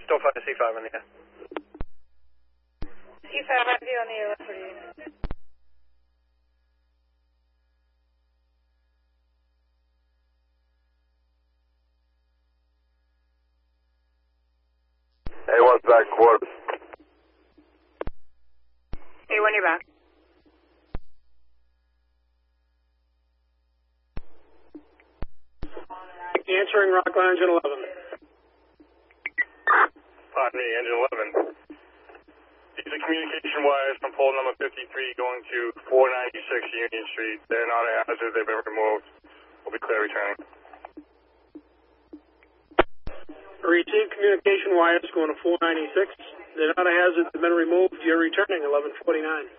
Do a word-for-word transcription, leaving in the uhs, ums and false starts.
Don't fly C five on the air. C five on the air, please. A one's back quarters. A one, you're back. Answering Rock Lounge at eleven. Pardon me, engine eleven. These are communication wires from pole number fifty-three going to four ninety-six Union Street. They're not a hazard. They've been removed. We'll be clear returning. Received communication wires going to four ninety-six. They're not a hazard. They've been removed. You're returning eleven forty-nine.